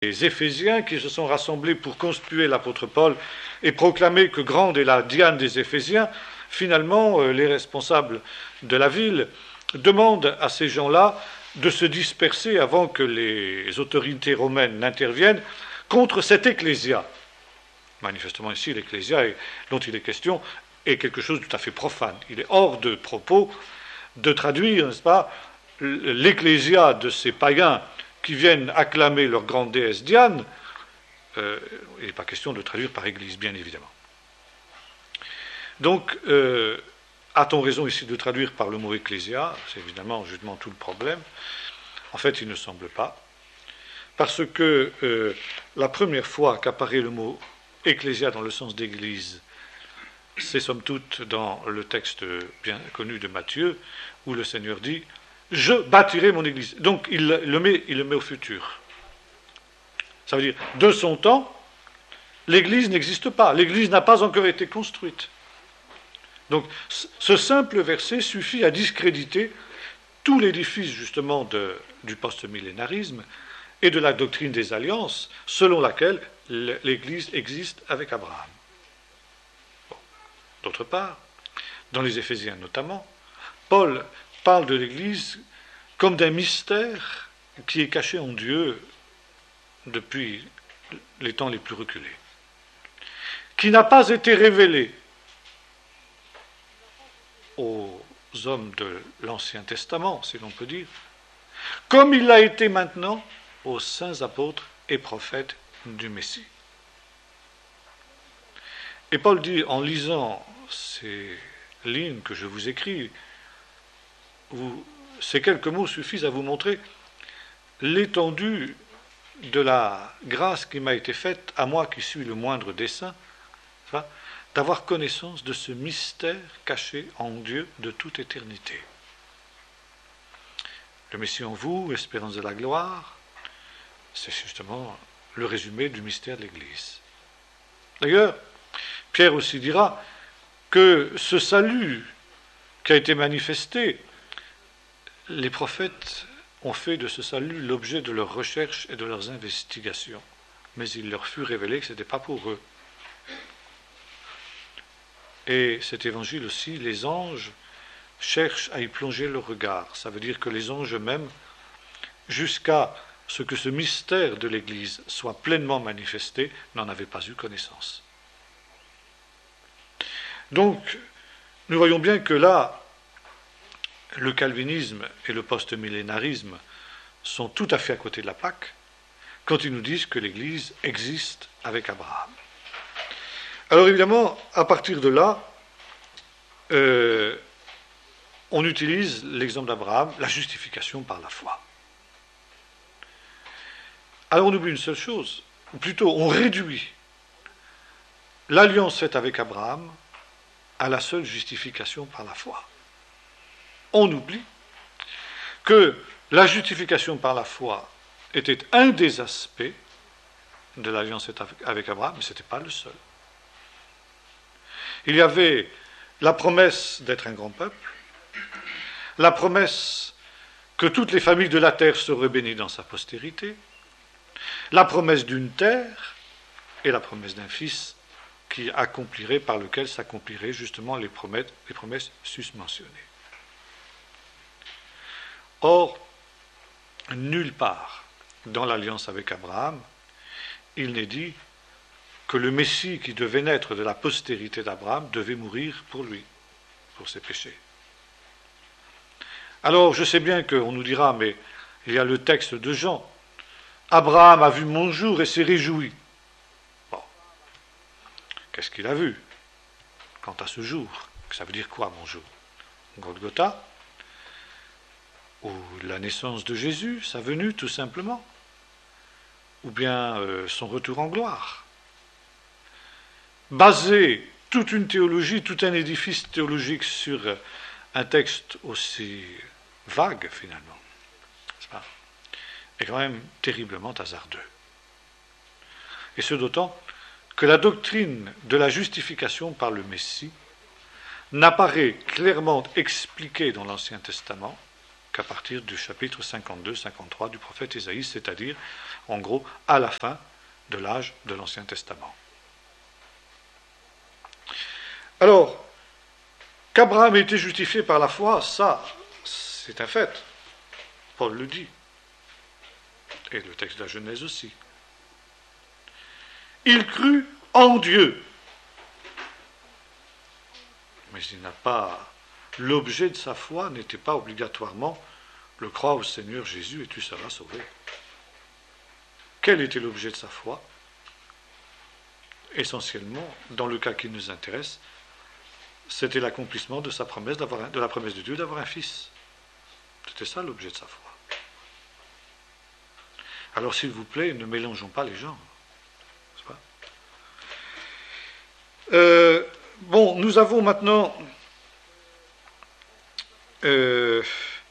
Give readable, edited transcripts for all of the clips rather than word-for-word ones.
les Éphésiens qui se sont rassemblés pour conspuer l'apôtre Paul et proclamer que grande est la Diane des Éphésiens, finalement, les responsables de la ville demandent à ces gens-là de se disperser avant que les autorités romaines n'interviennent contre cette ecclésia. Manifestement ici, l'ecclésia dont il est question est quelque chose de tout à fait profane. Il est hors de propos de traduire, n'est-ce pas, l'ecclésia de ces païens qui viennent acclamer leur grande déesse Diane. Il n'est pas question de traduire par église, bien évidemment. Donc, a-t-on raison ici de traduire par le mot ecclésia? C'est évidemment justement tout le problème. En fait, il ne semble pas. Parce que la première fois qu'apparaît le mot ecclésia dans le sens d'église, c'est somme toute dans le texte bien connu de Matthieu, où le Seigneur dit « Je bâtirai mon église ». Donc il le met au futur. Ça veut dire, de son temps, l'église n'existe pas. L'église n'a pas encore été construite. Donc ce simple verset suffit à discréditer tout l'édifice justement du post-millénarisme et de la doctrine des alliances, selon laquelle l'Église existe avec Abraham. Bon. D'autre part, dans les Éphésiens notamment, Paul parle de l'Église comme d'un mystère qui est caché en Dieu depuis les temps les plus reculés, qui n'a pas été révélé aux hommes de l'Ancien Testament, si l'on peut dire, comme il l'a été maintenant aux saints apôtres et prophètes du Messie. Et Paul dit, en lisant ces lignes que je vous écris, ces quelques mots suffisent à vous montrer l'étendue de la grâce qui m'a été faite, à moi qui suis le moindre des saints, d'avoir connaissance de ce mystère caché en Dieu de toute éternité. Le Messie en vous, espérance de la gloire, c'est justement le résumé du mystère de l'Église. D'ailleurs, Pierre aussi dira que ce salut qui a été manifesté, les prophètes ont fait de ce salut l'objet de leurs recherches et de leurs investigations. Mais il leur fut révélé que ce n'était pas pour eux. Et cet évangile aussi, les anges cherchent à y plonger leur regard. Ça veut dire que les anges eux-mêmes, jusqu'à ce que ce mystère de l'Église soit pleinement manifesté, n'en avaient pas eu connaissance. Donc, nous voyons bien que là, le calvinisme et le post-millénarisme sont tout à fait à côté de la plaque quand ils nous disent que l'Église existe avec Abraham. Alors évidemment, à partir de là, on utilise l'exemple d'Abraham, la justification par la foi. Alors on oublie une seule chose, ou plutôt on réduit l'alliance faite avec Abraham à la seule justification par la foi. On oublie que la justification par la foi était un des aspects de l'alliance faite avec Abraham, mais ce n'était pas le seul. Il y avait la promesse d'être un grand peuple, la promesse que toutes les familles de la terre seraient bénies dans sa postérité, la promesse d'une terre et la promesse d'un fils qui accomplirait, par lequel s'accompliraient justement les promesses susmentionnées. Or, nulle part dans l'alliance avec Abraham, il n'est dit que le Messie qui devait naître de la postérité d'Abraham devait mourir pour lui, pour ses péchés. Alors, je sais bien qu'on nous dira, mais il y a le texte de Jean. Abraham a vu mon jour et s'est réjoui. Bon. Qu'est-ce qu'il a vu quant à ce jour? Ça veut dire quoi, mon jour? Golgotha? Ou la naissance de Jésus, sa venue, tout simplement? Ou bien son retour en gloire? Baser toute une théologie, tout un édifice théologique sur un texte aussi vague, finalement, est quand même terriblement hasardeux. Et ce d'autant que la doctrine de la justification par le Messie n'apparaît clairement expliquée dans l'Ancien Testament qu'à partir du chapitre 52-53 du prophète Ésaïe, c'est-à-dire, en gros, à la fin de l'âge de l'Ancien Testament. Alors, qu'Abraham ait été justifié par la foi, ça, c'est un fait. Paul le dit. Et le texte de la Genèse aussi. Il crut en Dieu. Mais il n'a pas... L'objet de sa foi n'était pas obligatoirement le croire au Seigneur Jésus et tu seras sauvé. Quel était l'objet de sa foi? Essentiellement, dans le cas qui nous intéresse, c'était l'accomplissement de sa promesse, de la promesse de Dieu d'avoir un fils. C'était ça l'objet de sa foi. Alors s'il vous plaît, ne mélangeons pas les genres. Bon, nous avons maintenant un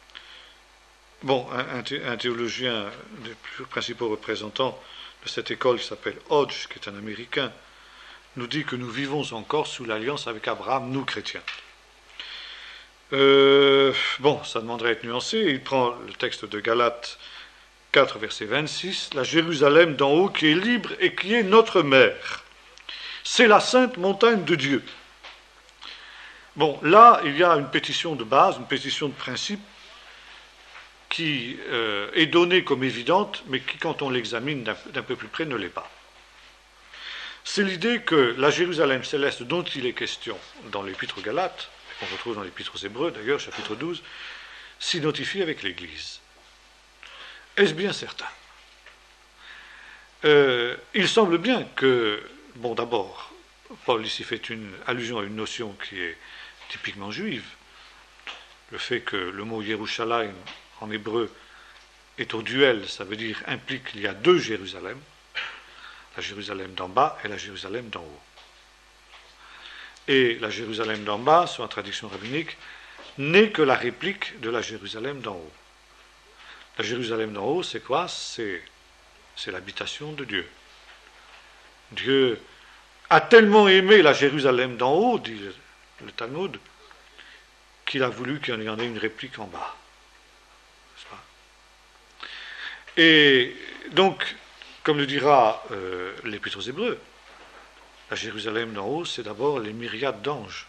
théologien des plus principaux représentants de cette école qui s'appelle Hodge, qui est un Américain, nous dit que nous vivons encore sous l'alliance avec Abraham, nous chrétiens. Bon, ça demanderait à être nuancé. Il prend le texte de Galates 4, verset 26, la Jérusalem d'en haut qui est libre et qui est notre mère. C'est la sainte montagne de Dieu. Bon, là, il y a une pétition de base, une pétition de principe qui est donnée comme évidente, mais qui, quand on l'examine d'un peu plus près, ne l'est pas. C'est l'idée que la Jérusalem céleste dont il est question dans l'Épître aux Galates, qu'on retrouve dans l'Épître aux Hébreux, d'ailleurs, chapitre 12, s'identifie avec l'Église. Est-ce bien certain? Il semble bien que, bon, d'abord, Paul ici fait une allusion à une notion qui est typiquement juive. Le fait que le mot Yerushalayim en hébreu est au duel, ça veut dire, implique qu'il y a deux Jérusalem, la Jérusalem d'en bas et la Jérusalem d'en haut. Et la Jérusalem d'en bas, sur la traduction rabbinique, n'est que la réplique de la Jérusalem d'en haut. La Jérusalem d'en haut, c'est quoi? C'est l'habitation de Dieu. Dieu a tellement aimé la Jérusalem d'en haut, dit le Talmud, qu'il a voulu qu'il y en ait une réplique en bas. N'est-ce pas? Et donc, comme le dira l'Épître aux Hébreux, la Jérusalem d'en haut, c'est d'abord les myriades d'anges,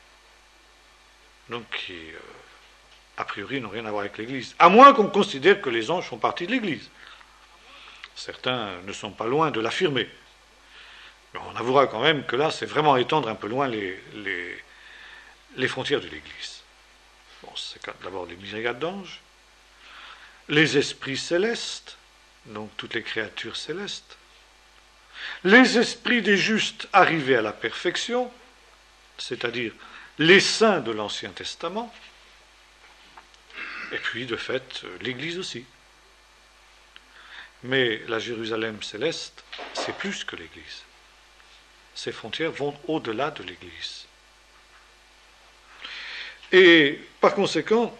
donc qui, a priori, n'ont rien à voir avec l'Église, à moins qu'on considère que les anges font partie de l'Église. Certains ne sont pas loin de l'affirmer. Mais on avouera quand même que là, c'est vraiment étendre un peu loin les frontières de l'Église. Bon, c'est d'abord les myriades d'anges, les esprits célestes, donc toutes les créatures célestes, les esprits des justes arrivés à la perfection, c'est-à-dire les saints de l'Ancien Testament, et puis, de fait, l'Église aussi. Mais la Jérusalem céleste, c'est plus que l'Église. Ces frontières vont au-delà de l'Église. Et, par conséquent,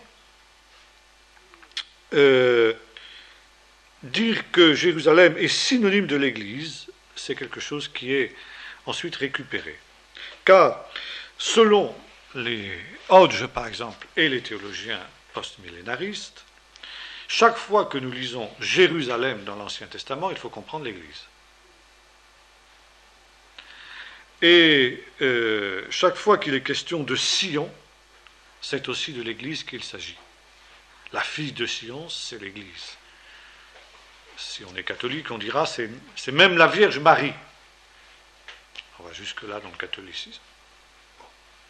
dire que Jérusalem est synonyme de l'Église, c'est quelque chose qui est ensuite récupéré. Car, selon les Hodge, par exemple, et les théologiens post-millénaristes, chaque fois que nous lisons Jérusalem dans l'Ancien Testament, il faut comprendre l'Église. Et chaque fois qu'il est question de Sion, c'est aussi de l'Église qu'il s'agit. La fille de Sion, c'est l'Église. Si on est catholique, on dira c'est même la Vierge Marie. On va jusque-là dans le catholicisme. Bon.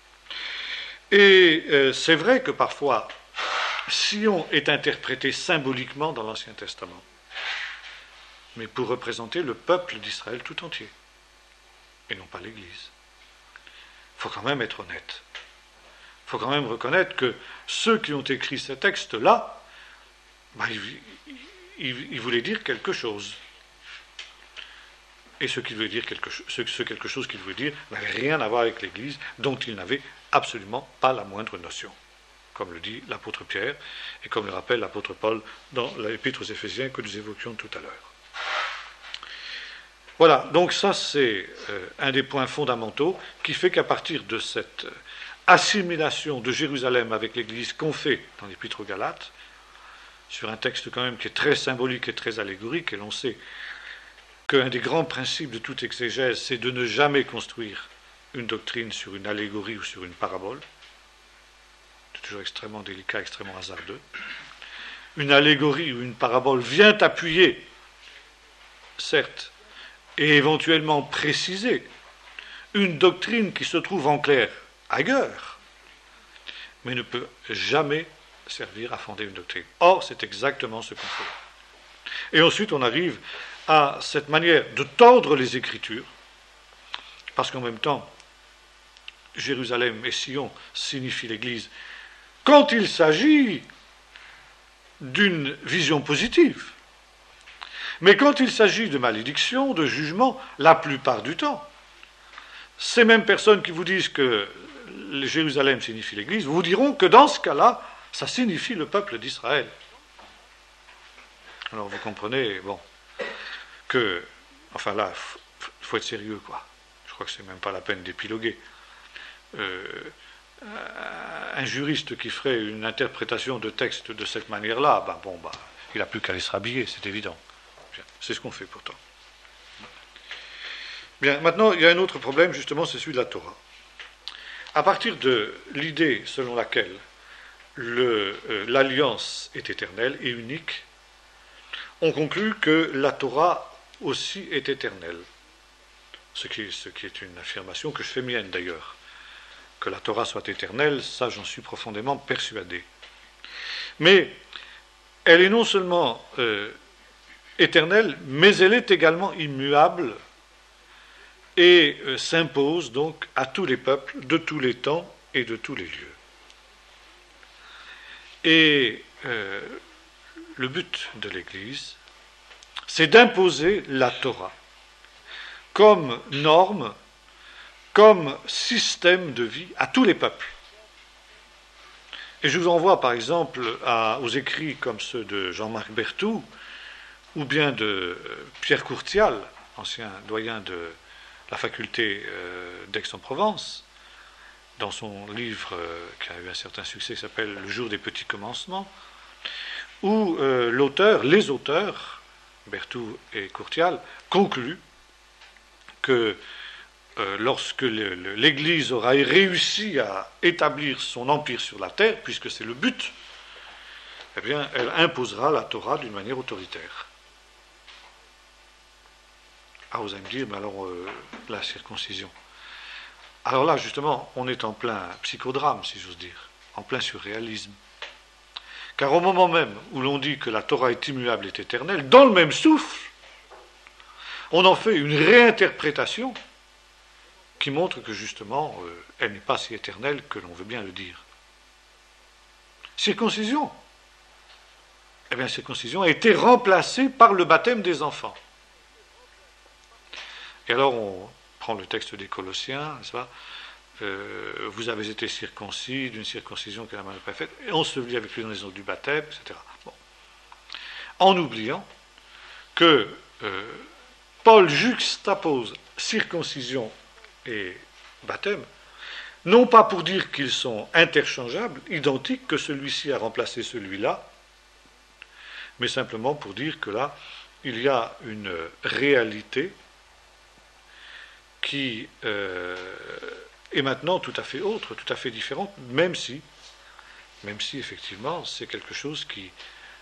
Et c'est vrai que parfois, Sion est interprété symboliquement dans l'Ancien Testament, mais pour représenter le peuple d'Israël tout entier, et non pas l'Église. Il faut quand même être honnête. Il faut quand même reconnaître que ceux qui ont écrit ces textes-là, ils voulaient dire quelque chose. Et ce quelque chose qu'ils voulaient dire n'avait rien à voir avec l'Église, dont ils n'avaient absolument pas la moindre notion, comme le dit l'apôtre Pierre, et comme le rappelle l'apôtre Paul dans l'Épître aux Éphésiens que nous évoquions tout à l'heure. Voilà, donc ça c'est un des points fondamentaux qui fait qu'à partir de cette assimilation de Jérusalem avec l'Église qu'on fait dans l'Épître aux Galates, sur un texte quand même qui est très symbolique et très allégorique, et l'on sait qu'un des grands principes de toute exégèse, c'est de ne jamais construire une doctrine sur une allégorie ou sur une parabole. C'est toujours extrêmement délicat, extrêmement hasardeux. Une allégorie ou une parabole vient appuyer, certes, et éventuellement préciser une doctrine qui se trouve en clair ailleurs, mais ne peut jamais servir à fonder une doctrine. Or, c'est exactement ce qu'on fait. Et ensuite, on arrive à cette manière de tordre les Écritures, parce qu'en même temps, Jérusalem et Sion signifient l'Église, quand il s'agit d'une vision positive. Mais quand il s'agit de malédiction, de jugement, la plupart du temps, ces mêmes personnes qui vous disent que Jérusalem signifie l'Église, vous diront que dans ce cas-là, ça signifie le peuple d'Israël. Alors vous comprenez, bon, que, enfin là, il faut être sérieux, quoi. Je crois que c'est même pas la peine d'épiloguer. Un juriste qui ferait une interprétation de texte de cette manière-là, il n'a plus qu'à aller se rhabiller, c'est évident. Bien, c'est ce qu'on fait pourtant. Bien, maintenant, il y a un autre problème, justement, c'est celui de la Torah. À partir de l'idée selon laquelle l'alliance est éternelle et unique, on conclut que la Torah aussi est éternelle. Ce qui est une affirmation que je fais mienne d'ailleurs. Que la Torah soit éternelle, ça j'en suis profondément persuadé. Mais elle est non seulement éternelle, mais elle est également immuable et s'impose donc à tous les peuples, de tous les temps et de tous les lieux. Et le but de l'Église, c'est d'imposer la Torah comme norme, comme système de vie à tous les peuples. Et je vous envoie par exemple aux écrits comme ceux de Jean-Marc Berthoud ou bien de Pierre Courtial, ancien doyen de la faculté d'Aix-en-Provence, dans son livre qui a eu un certain succès qui s'appelle Le jour des petits commencements, où les auteurs, Berthoud et Courtial, concluent que lorsque l'Église aura réussi à établir son empire sur la terre, puisque c'est le but, eh bien, elle imposera la Torah d'une manière autoritaire. Ah, vous allez me dire, mais alors, la circoncision. Alors là, justement, on est en plein psychodrame, si j'ose dire, en plein surréalisme. Car au moment même où l'on dit que la Torah est immuable et éternelle, dans le même souffle, on en fait une réinterprétation qui montre que justement, elle n'est pas si éternelle que l'on veut bien le dire. Circoncision. Eh bien, circoncision a été remplacée par le baptême des enfants. Et alors, on prend le texte des Colossiens, n'est-ce pas ? Vous avez été circoncis d'une circoncision que la main n'a pas faite, et enseveli avec lui dans les eaux du baptême, etc. Bon. En oubliant que Paul juxtapose circoncision et baptême, non pas pour dire qu'ils sont interchangeables, identiques, que celui-ci a remplacé celui-là, mais simplement pour dire que là, il y a une réalité qui est maintenant tout à fait autre, tout à fait différente, même si effectivement c'est quelque chose qui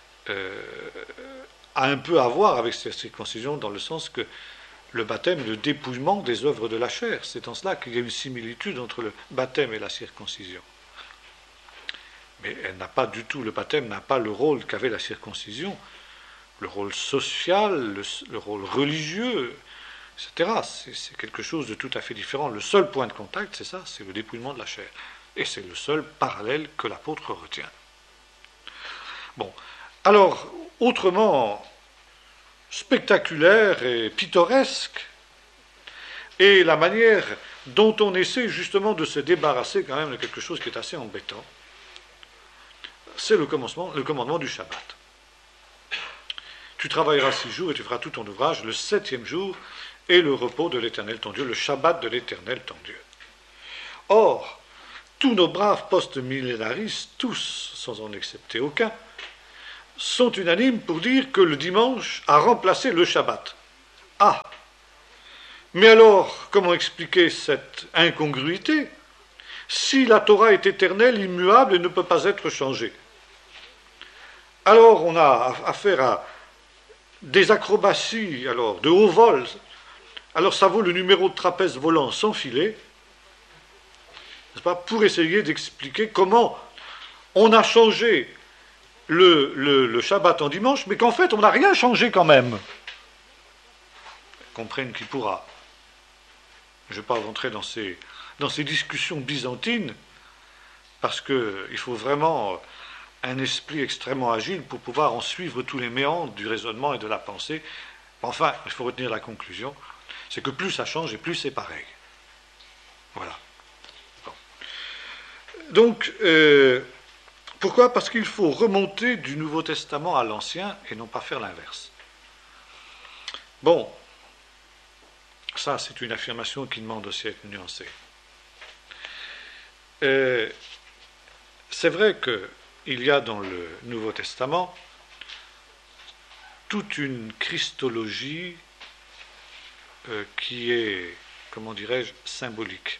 a un peu à voir avec cette circoncision, dans le sens que le baptême est le dépouillement des œuvres de la chair. C'est en cela qu'il y a une similitude entre le baptême et la circoncision. Mais elle n'a pas du tout, le baptême n'a pas le rôle qu'avait la circoncision, le rôle social, le rôle religieux, etc. C'est quelque chose de tout à fait différent. Le seul point de contact, c'est ça, c'est le dépouillement de la chair. Et c'est le seul parallèle que l'apôtre retient. Bon, alors, autrement spectaculaire et pittoresque, et la manière dont on essaie justement de se débarrasser quand même de quelque chose qui est assez embêtant, c'est le commandement du Shabbat. Tu travailleras 6 jours et tu feras tout ton ouvrage, le 7e jour est le repos de l'Éternel ton Dieu, le Shabbat de l'Éternel ton Dieu. Or, tous nos braves post-millénaristes, tous, sans en excepter aucun, sont unanimes pour dire que le dimanche a remplacé le Shabbat. Ah! Mais alors, comment expliquer cette incongruité si la Torah est éternelle, immuable et ne peut pas être changée? Alors on a affaire à des acrobaties alors, de haut vol. Alors ça vaut le numéro de trapèze volant sans filet, n'est-ce pas, pour essayer d'expliquer comment on a changé le Shabbat en dimanche, mais qu'en fait on n'a rien changé quand même. Comprenne qui pourra. Je ne vais pas rentrer dans ces discussions byzantines, parce qu'il faut vraiment un esprit extrêmement agile pour pouvoir en suivre tous les méandres du raisonnement et de la pensée. Enfin, il faut retenir la conclusion, c'est que plus ça change et plus c'est pareil. Voilà. Bon. Donc, pourquoi? Parce qu'il faut remonter du Nouveau Testament à l'Ancien et non pas faire l'inverse. Bon, ça c'est une affirmation qui demande aussi à être nuancée. C'est vrai qu'il y a dans le Nouveau Testament toute une christologie qui est, comment dirais-je, symbolique.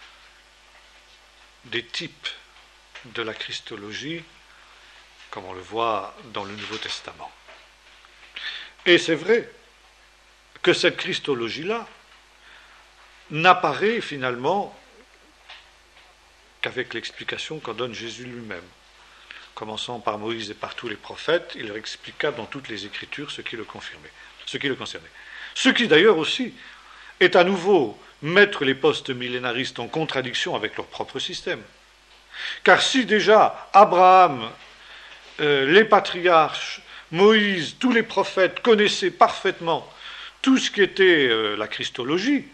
Des types de la christologie, comme on le voit dans le Nouveau Testament. Et c'est vrai que cette christologie-là n'apparaît finalement qu'avec l'explication qu'en donne Jésus lui-même. Commençant par Moïse et par tous les prophètes, il leur expliqua dans toutes les Écritures ce qui le confirmait, ce qui le concernait. Ce qui d'ailleurs aussi est à nouveau mettre les post-millénaristes en contradiction avec leur propre système. Car si déjà Abraham, les patriarches, Moïse, tous les prophètes connaissaient parfaitement tout ce qui était la christologie,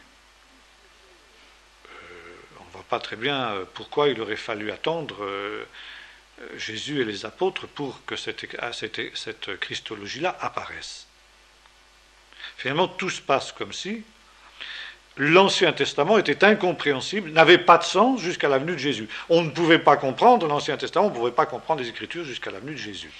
on ne voit pas très bien pourquoi il aurait fallu attendre Jésus et les apôtres pour que cette christologie-là apparaisse. Finalement, tout se passe comme si l'Ancien Testament était incompréhensible, n'avait pas de sens jusqu'à la venue de Jésus. On ne pouvait pas comprendre l'Ancien Testament, on ne pouvait pas comprendre les Écritures jusqu'à la venue de Jésus.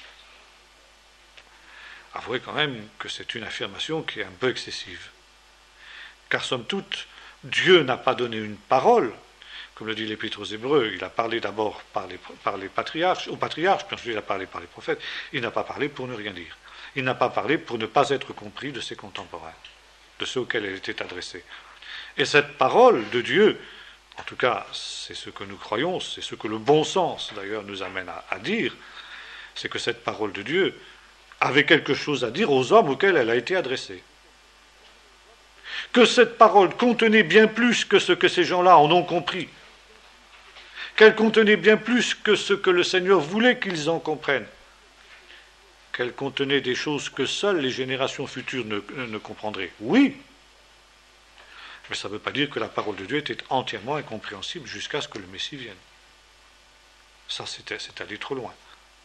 Avouez quand même que c'est une affirmation qui est un peu excessive. Car somme toute, Dieu n'a pas donné une parole, comme le dit l'Épître aux Hébreux, il a parlé d'abord par les patriarches, aux patriarches, puis ensuite il a parlé par les prophètes, il n'a pas parlé pour ne rien dire. Il n'a pas parlé pour ne pas être compris de ses contemporains, de ceux auxquels elle était adressée. Et cette parole de Dieu, en tout cas c'est ce que nous croyons, c'est ce que le bon sens d'ailleurs nous amène à dire, c'est que cette parole de Dieu avait quelque chose à dire aux hommes auxquels elle a été adressée. Que cette parole contenait bien plus que ce que ces gens-là en ont compris, qu'elle contenait bien plus que ce que le Seigneur voulait qu'ils en comprennent, qu'elle contenait des choses que seules les générations futures ne comprendraient. Oui, mais ça ne veut pas dire que la parole de Dieu était entièrement incompréhensible jusqu'à ce que le Messie vienne. Ça, c'est aller trop loin.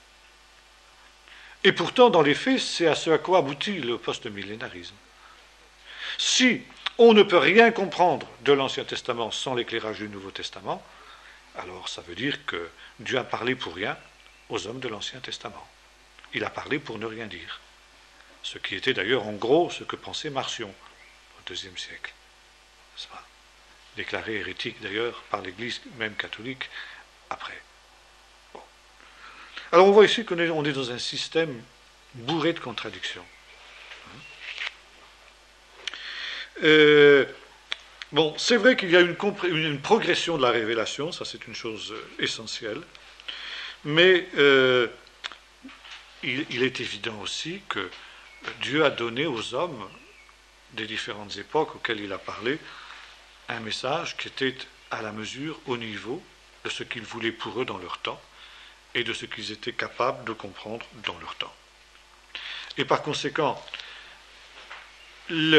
Et pourtant, dans les faits, c'est à ce à quoi aboutit le post-millénarisme. Si on ne peut rien comprendre de l'Ancien Testament sans l'éclairage du Nouveau Testament, alors ça veut dire que Dieu a parlé pour rien aux hommes de l'Ancien Testament. Il a parlé pour ne rien dire. Ce qui était d'ailleurs en gros ce que pensait Marcion au IIe siècle. C'est pas déclaré hérétique d'ailleurs par l'Église même catholique après. Bon. Alors on voit ici qu'on est dans un système bourré de contradictions. Bon, c'est vrai qu'il y a une progression de la révélation, ça c'est une chose essentielle, mais il est évident aussi que Dieu a donné aux hommes des différentes époques auxquelles il a parlé un message qui était à la mesure, au niveau de ce qu'il voulait pour eux dans leur temps et de ce qu'ils étaient capables de comprendre dans leur temps. Et par conséquent, il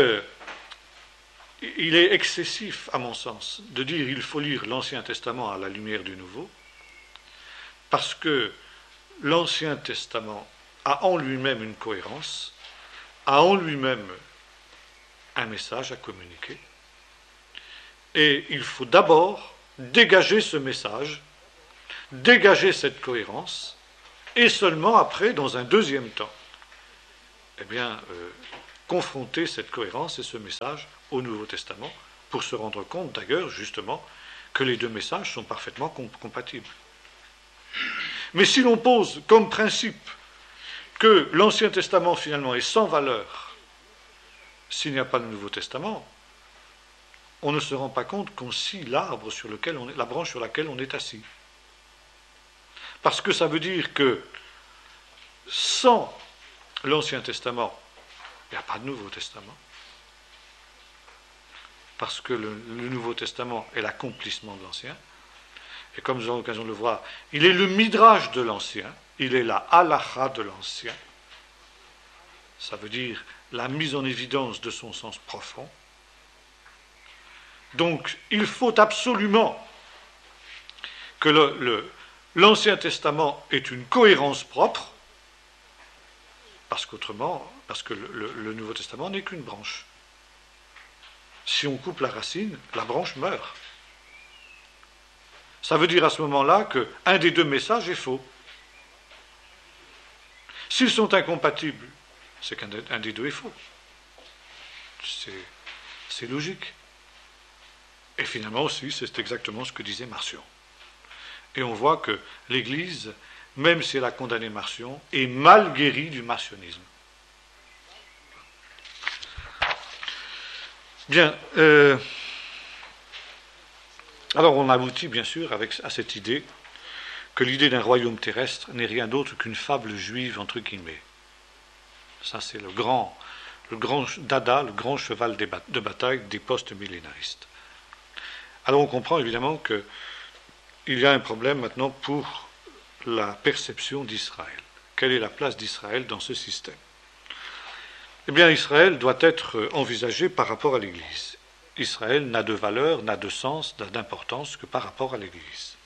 est excessif, à mon sens, de dire qu'il faut lire l'Ancien Testament à la lumière du Nouveau, parce que l'Ancien Testament a en lui-même une cohérence, a en lui-même un message à communiquer, et il faut d'abord dégager ce message, dégager cette cohérence, et seulement après, dans un deuxième temps, confronter cette cohérence et ce message au Nouveau Testament, pour se rendre compte d'ailleurs, justement, que les deux messages sont parfaitement compatibles. Mais si l'on pose comme principe que l'Ancien Testament, finalement, est sans valeur s'il n'y a pas de Nouveau Testament, on ne se rend pas compte qu'on scie l'arbre sur lequel la branche sur laquelle on est assis. Parce que ça veut dire que sans l'Ancien Testament, il n'y a pas de Nouveau Testament. Parce que le Nouveau Testament est l'accomplissement de l'Ancien. Et comme nous avons l'occasion de le voir, il est le midrash de l'Ancien, il est la halacha de l'Ancien. Ça veut dire la mise en évidence de son sens profond. Donc, il faut absolument que l'Ancien Testament ait une cohérence propre, parce que le Nouveau Testament n'est qu'une branche. Si on coupe la racine, la branche meurt. Ça veut dire à ce moment-là qu'un des deux messages est faux. S'ils sont incompatibles, c'est qu'un des deux est faux. C'est logique. Et finalement aussi, c'est exactement ce que disait Marcion. Et on voit que l'Église, même si elle a condamné Marcion, est mal guérie du marcionisme. Bien. Alors on aboutit bien sûr à cette idée que l'idée d'un royaume terrestre n'est rien d'autre qu'une fable juive entre guillemets. Ça c'est le grand dada, le grand cheval de bataille des post-millénaristes. Alors on comprend évidemment qu'il y a un problème maintenant pour la perception d'Israël. Quelle est la place d'Israël dans ce système ? Eh bien, Israël doit être envisagé par rapport à l'Église. Israël n'a de valeur, n'a de sens, n'a d'importance que par rapport à l'Église.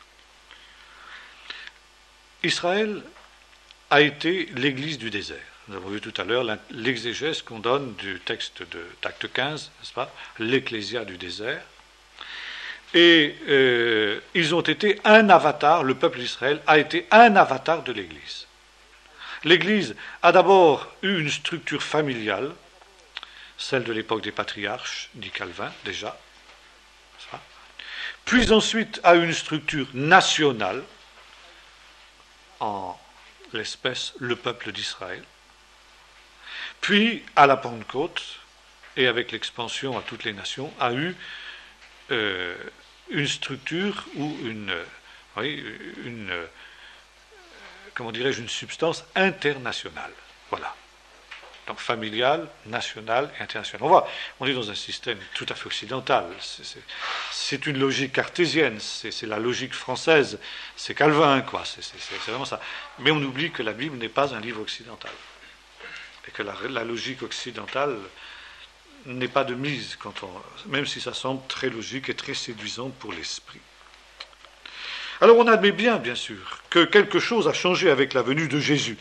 Israël a été l'Église du désert. Nous avons vu tout à l'heure l'exégèse qu'on donne du texte d'Acte 15, n'est-ce pas ? L'Ecclésia du désert. Et ils ont été un avatar, le peuple d'Israël a été un avatar de l'Église. L'Église a d'abord eu une structure familiale, celle de l'époque des patriarches, dit Calvin déjà, puis ensuite a eu une structure nationale, en l'espèce le peuple d'Israël, puis à la Pentecôte, et avec l'expansion à toutes les nations, a eu une structure ou une substance internationale. Voilà. Donc familiale, nationale et internationale. On est dans un système tout à fait occidental. C'est une logique cartésienne, c'est la logique française, c'est Calvin, quoi. C'est vraiment ça. Mais on oublie que la Bible n'est pas un livre occidental. Et que la logique occidentale n'est pas de mise, même si ça semble très logique et très séduisant pour l'esprit. Alors on admet bien sûr, que quelque chose a changé avec la venue de Jésus.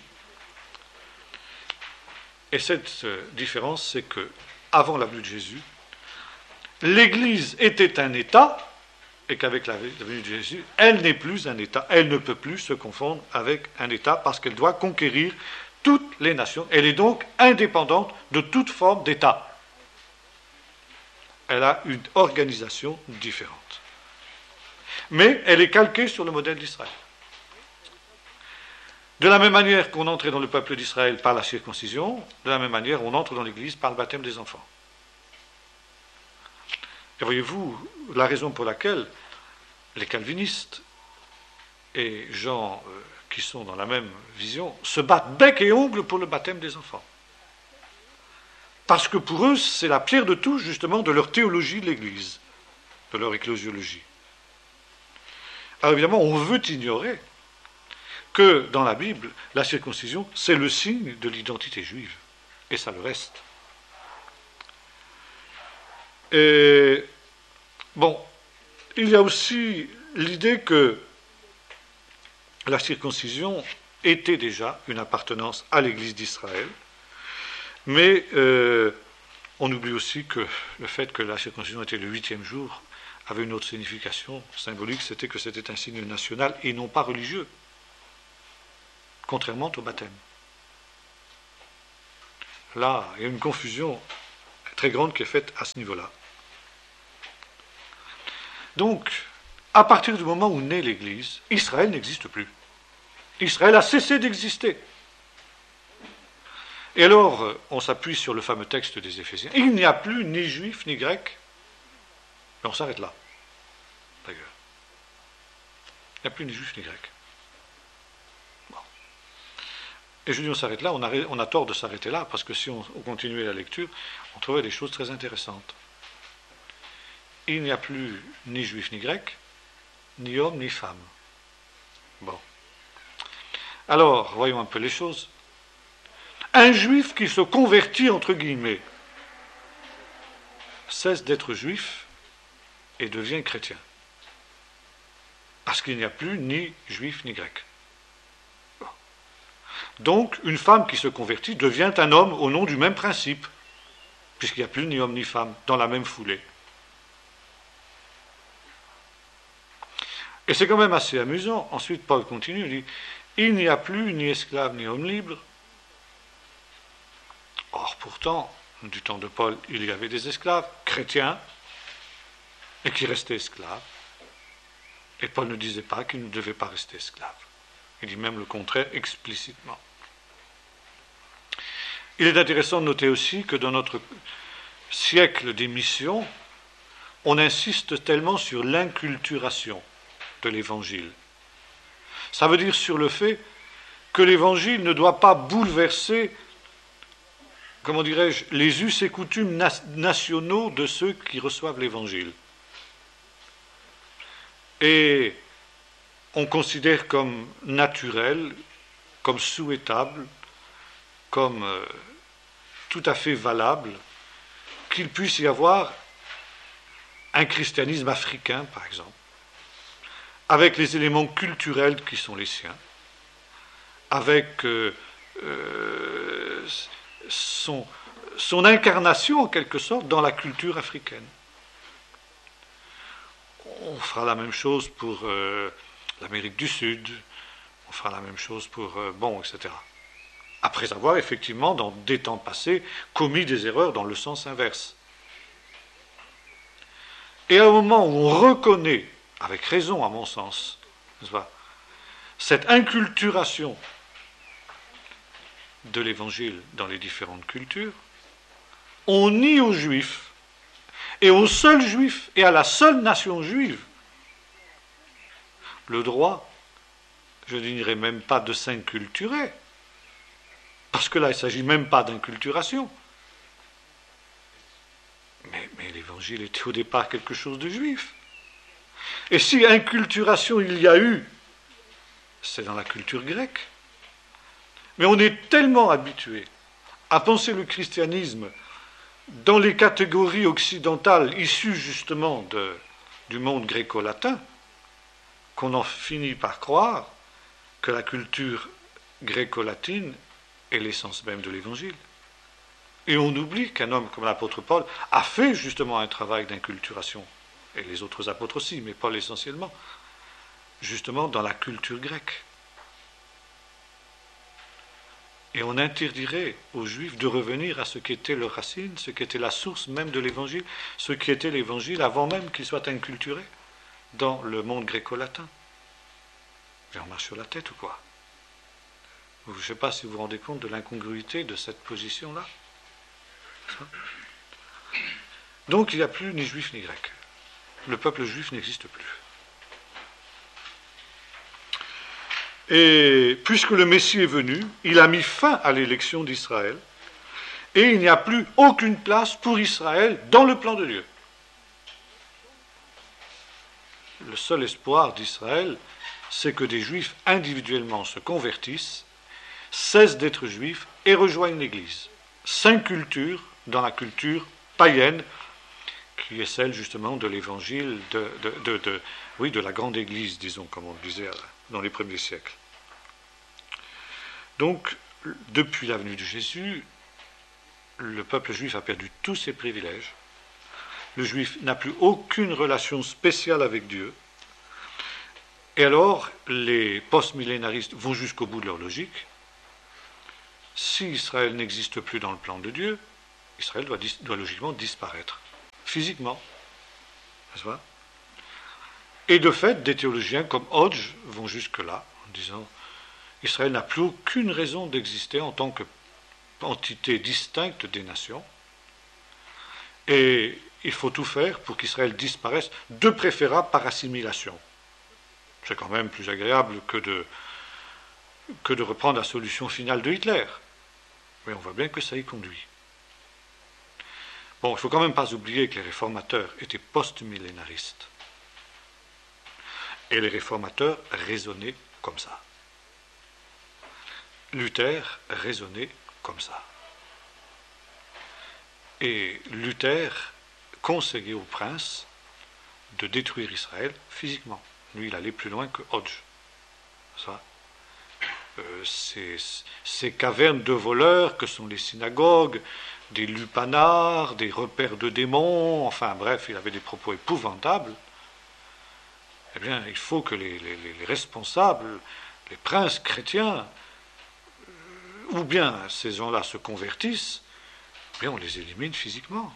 Et cette différence, c'est que, avant la venue de Jésus, l'Église était un État, et qu'avec la venue de Jésus, elle n'est plus un État, elle ne peut plus se confondre avec un État, parce qu'elle doit conquérir toutes les nations. Elle est donc indépendante de toute forme d'État. Elle a une organisation différente. Mais elle est calquée sur le modèle d'Israël. De la même manière qu'on entrait dans le peuple d'Israël par la circoncision, de la même manière on entre dans l'Église par le baptême des enfants. Et voyez-vous, la raison pour laquelle les calvinistes et gens qui sont dans la même vision se battent bec et ongle pour le baptême des enfants. Parce que pour eux, c'est la pierre de touche justement de leur théologie de l'Église, de leur ecclésiologie. Alors évidemment, on veut ignorer que dans la Bible, la circoncision, c'est le signe de l'identité juive. Et ça le reste. Et bon, il y a aussi l'idée que la circoncision était déjà une appartenance à l'Église d'Israël, mais on oublie aussi que le fait que la circoncision était le 8e jour avait une autre signification symbolique, c'était que c'était un signe national et non pas religieux. contrairement au baptême. Là, il y a une confusion très grande qui est faite à ce niveau-là. Donc, à partir du moment où naît l'Église, Israël n'existe plus. Israël a cessé d'exister. Et alors, on s'appuie sur le fameux texte des Éphésiens. Il n'y a plus ni juif ni grec. Mais on s'arrête là, d'ailleurs. Il n'y a plus ni juif ni grec. Bon. Et je dis on s'arrête là, on a tort de s'arrêter là, parce que si on continuait la lecture, on trouverait des choses très intéressantes. Il n'y a plus ni juif ni grec, ni homme ni femme. Bon. Alors, voyons un peu les choses. Un juif qui se convertit, entre guillemets, cesse d'être juif et devient chrétien. Parce qu'il n'y a plus ni juif ni grec. Bon. Donc, une femme qui se convertit devient un homme au nom du même principe, puisqu'il n'y a plus ni homme ni femme, dans la même foulée. Et c'est quand même assez amusant. Ensuite, Paul continue, il dit « Il n'y a plus ni esclave ni homme libre. » Or, pourtant, du temps de Paul, il y avait des esclaves chrétiens et qui restaient esclaves. Et Paul ne disait pas qu'ils ne devaient pas rester esclaves. Il dit même le contraire explicitement. Il est intéressant de noter aussi que dans notre siècle des missions, on insiste tellement sur l'inculturation de l'Évangile. Ça veut dire sur le fait que l'Évangile ne doit pas bouleverser, comment dirais-je, les us et coutumes nationaux de ceux qui reçoivent l'Évangile. Et on considère comme naturel, comme souhaitable, comme tout à fait valable, qu'il puisse y avoir un christianisme africain, par exemple, avec les éléments culturels qui sont les siens, avec son incarnation, en quelque sorte, dans la culture africaine. On fera la même chose pour l'Amérique du Sud, on fera la même chose pour, etc. Après avoir, effectivement, dans des temps passés, commis des erreurs dans le sens inverse. Et au moment où on reconnaît, avec raison à mon sens, n'est-ce pas, cette inculturation de l'Évangile dans les différentes cultures, on nie aux Juifs, et aux seuls Juifs, et à la seule nation juive, le droit, je ne dirais même pas de s'inculturer, parce que là, il ne s'agit même pas d'inculturation. Mais l'Évangile était au départ quelque chose de juif. Et si inculturation il y a eu, c'est dans la culture grecque. Mais on est tellement habitué à penser le christianisme dans les catégories occidentales issues justement du monde gréco-latin, qu'on en finit par croire que la culture gréco-latine est l'essence même de l'Évangile. Et on oublie qu'un homme comme l'apôtre Paul a fait justement un travail d'inculturation, et les autres apôtres aussi, mais Paul essentiellement, justement dans la culture grecque. Et on interdirait aux Juifs de revenir à ce qu'était leur racine, ce qui était la source même de l'Évangile, ce qui était l'Évangile avant même qu'il soit inculturé dans le monde gréco-latin. Mais on marche sur la tête ou quoi? Je ne sais pas si vous vous rendez compte de l'incongruité de cette position-là. Donc il n'y a plus ni juif ni grec. Le peuple juif n'existe plus. Et puisque le Messie est venu, il a mis fin à l'élection d'Israël, et il n'y a plus aucune place pour Israël dans le plan de Dieu. Le seul espoir d'Israël, c'est que des Juifs individuellement se convertissent, cessent d'être Juifs et rejoignent l'Église. S'inculturent dans la culture païenne, qui est celle justement de l'Évangile, de la grande Église, disons, comme on le disait dans les premiers siècles. Donc, depuis la venue de Jésus, le peuple juif a perdu tous ses privilèges. Le juif n'a plus aucune relation spéciale avec Dieu. Et alors, les post-millénaristes vont jusqu'au bout de leur logique. Si Israël n'existe plus dans le plan de Dieu, Israël doit logiquement disparaître, physiquement. N'est-ce pas ? Et de fait, des théologiens comme Hodge vont jusque-là, en disant Israël n'a plus aucune raison d'exister en tant qu'entité distincte des nations, et il faut tout faire pour qu'Israël disparaisse, de préférable par assimilation. C'est quand même plus agréable que de reprendre la solution finale de Hitler. Mais on voit bien que ça y conduit. Bon, il ne faut quand même pas oublier que les réformateurs étaient post-millénaristes. Et les réformateurs raisonnaient comme ça. Luther raisonnait comme ça. Et Luther conseillait au prince de détruire Israël physiquement. Lui, il allait plus loin que Hodge. Ça. Ces cavernes de voleurs que sont les synagogues, des lupanards, des repères de démons, enfin bref, il avait des propos épouvantables. Eh bien, il faut que les responsables, les princes chrétiens, ou bien ces gens-là se convertissent, eh bien on les élimine physiquement.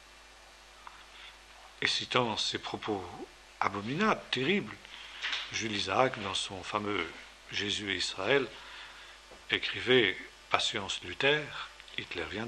Et citant ces propos abominables, terribles, Jules Isaac, dans son fameux Jésus et Israël, écrivait « Patience Luther, Hitler viendra ».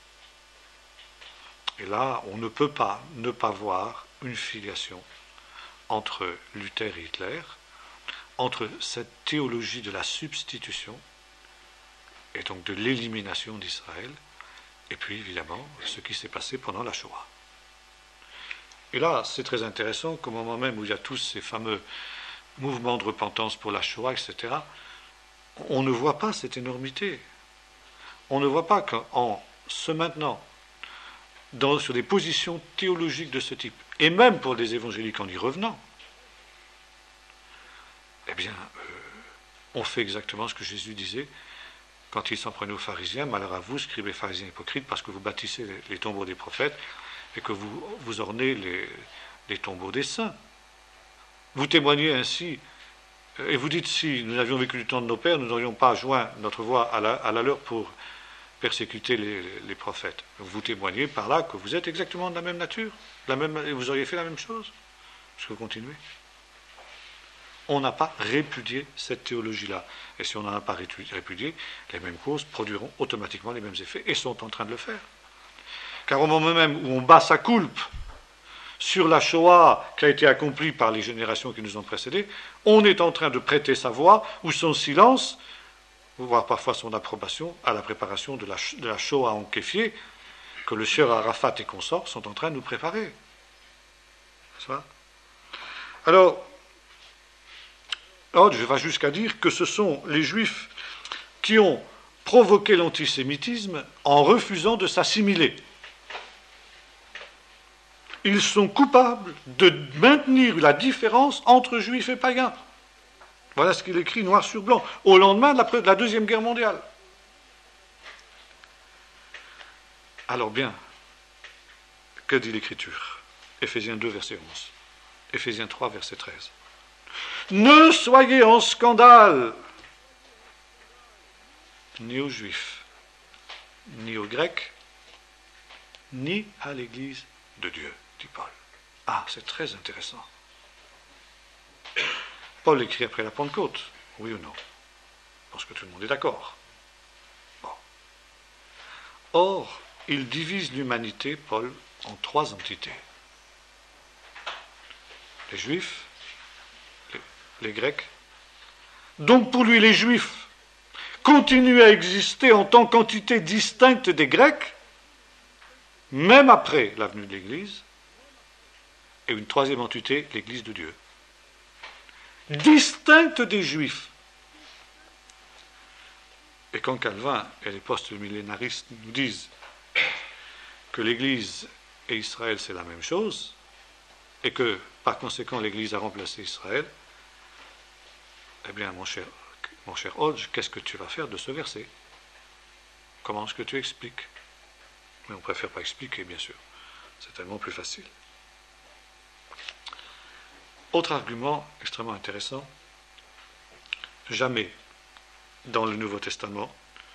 Et là, on ne peut pas ne pas voir une filiation entre Luther et Hitler, entre cette théologie de la substitution, et donc de l'élimination d'Israël, et puis évidemment ce qui s'est passé pendant la Shoah. Et là, c'est très intéressant qu'au moment même où il y a tous ces fameux mouvements de repentance pour la Shoah, etc., on ne voit pas cette énormité. On ne voit pas qu'en se maintenant sur des positions théologiques de ce type, et même pour les évangéliques en y revenant, eh bien, on fait exactement ce que Jésus disait quand il s'en prenait aux pharisiens. Malheur à vous, scribes et pharisiens hypocrites, parce que vous bâtissez les tombeaux des prophètes et que vous ornez les tombeaux des saints. Vous témoignez ainsi, et vous dites, si nous avions vécu du temps de nos pères, nous n'aurions pas joint notre voix à la leur pour persécuter les prophètes. Vous témoignez par là que vous êtes exactement de la même nature, et vous auriez fait la même chose. Est-ce que vous continuez ? On n'a pas répudié cette théologie-là. Et si on n'en a pas répudié, les mêmes causes produiront automatiquement les mêmes effets, et sont en train de le faire. Car au moment même où on bat sa coulpe sur la Shoah qui a été accomplie par les générations qui nous ont précédés, on est en train de prêter sa voix ou son silence, voire parfois son approbation, à la préparation de la Shoah enkéfiée que le sieur Arafat et consorts sont en train de nous préparer. N'est-ce pas ? Alors, Hodge va jusqu'à dire que ce sont les Juifs qui ont provoqué l'antisémitisme en refusant de s'assimiler. Ils sont coupables de maintenir la différence entre Juifs et païens. Voilà ce qu'il écrit noir sur blanc, au lendemain de la Deuxième Guerre mondiale. Alors bien, que dit l'Écriture ? Éphésiens 2, verset 11. Éphésiens 3, verset 13. Ne soyez en scandale, ni aux Juifs, ni aux Grecs, ni à l'Église de Dieu, dit Paul. Ah, c'est très intéressant. Paul écrit après la Pentecôte, oui ou non ? Parce que tout le monde est d'accord. Bon. Or, il divise l'humanité, Paul, en 3 entités. Les Juifs, les Grecs. Donc pour lui, les Juifs continuent à exister en tant qu'entité distincte des Grecs, même après la venue de l'Église, et une 3e entité, l'Église de Dieu. Distincte des Juifs. Et quand Calvin et les post-millénaristes nous disent que l'Église et Israël c'est la même chose, et que par conséquent l'Église a remplacé Israël, eh bien mon cher Hodge, qu'est-ce que tu vas faire de ce verset ? Comment est-ce que tu expliques ? Mais on ne préfère pas expliquer, bien sûr. C'est tellement plus facile. Autre argument extrêmement intéressant, jamais dans le Nouveau Testament,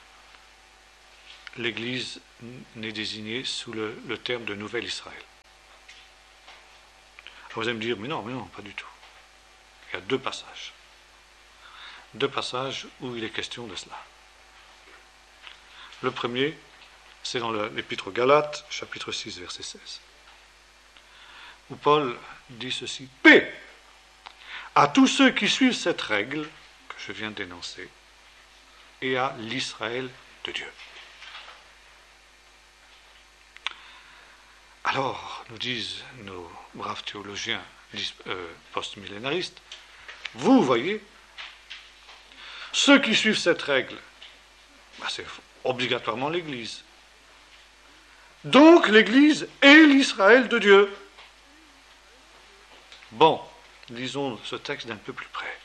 l'Église n'est désignée sous le terme de Nouvel Israël. Vous allez me dire, mais non, pas du tout. Il y a deux passages où il est question de cela. Le premier, c'est dans l'Épître aux Galates, chapitre 6, verset 16, où Paul dit ceci: paix à tous ceux qui suivent cette règle que je viens d'énoncer, et à l'Israël de Dieu. Alors, nous disent nos braves théologiens post-millénaristes, vous voyez, ceux qui suivent cette règle, c'est obligatoirement l'Église. Donc l'Église est l'Israël de Dieu. Bon, lisons ce texte d'un peu plus près.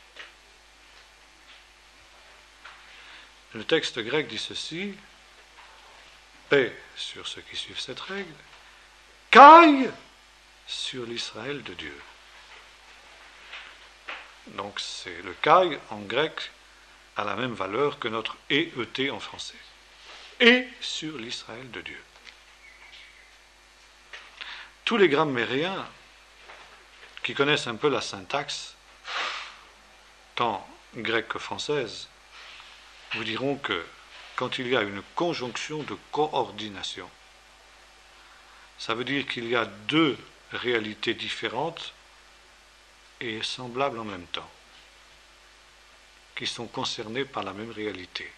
Le texte grec dit ceci: paix sur ceux qui suivent cette règle, caille sur l'Israël de Dieu. Donc c'est le caille en grec a la même valeur que notre EET en français. Et sur l'Israël de Dieu. Tous les grammairiens qui connaissent un peu la syntaxe, tant grecque que française, vous diront que quand il y a une conjonction de coordination, ça veut dire qu'il y a deux réalités différentes et semblables en même temps, qui sont concernées par la même réalité.